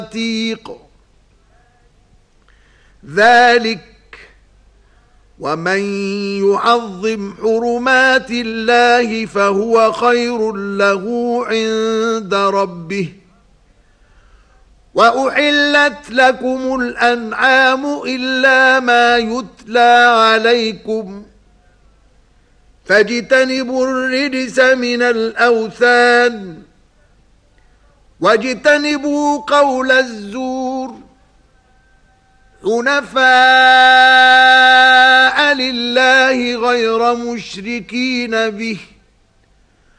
عتيق. ذلك ومن يعظم حرمات الله فهو خير له عند ربه. وأحلت لكم الأنعام إلا ما يتلى عليكم فاجتنبوا الرجس من الأوثان واجتنبوا قول الزور حنفاء لله غير مشركين به